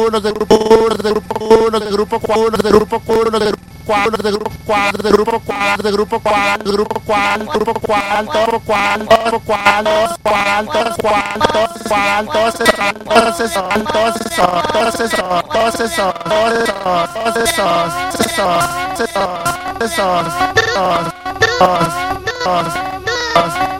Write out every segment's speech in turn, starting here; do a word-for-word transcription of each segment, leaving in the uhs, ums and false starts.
uno, de grupo uno, de grupo uno, de grupo uno, de grupo uno, de grupo cuatro, de grupo cuatro, de grupo cuatro, de grupo cuatro, de grupo cuatro, grupo cuatro, grupo cuatro, grupo cuatro, cuatro, cuatro, cuatro, todos esos, todos esos, todos esos, todos esos, todos esos, todos esos, esos, esos, esos, todos, todos, todos.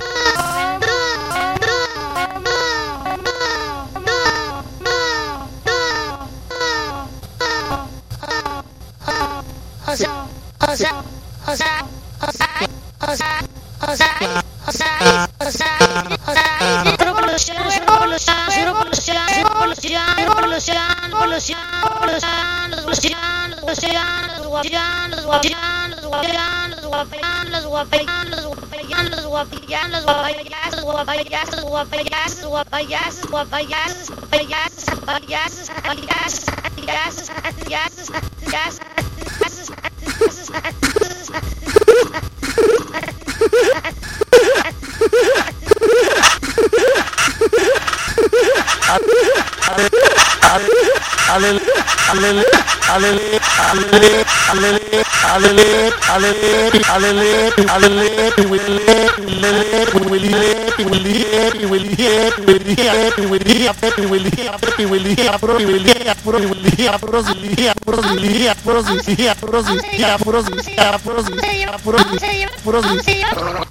Alele, alele, alele, alele, alele, alele, alele, alele, alele, willy, willy, willy, willy, willy, willy, willy, happy willy, happy willy, apro willy, apro willy, apro willy, apro willy, apro willy, apro willy, apro willy, apro willy, apro willy, apro willy.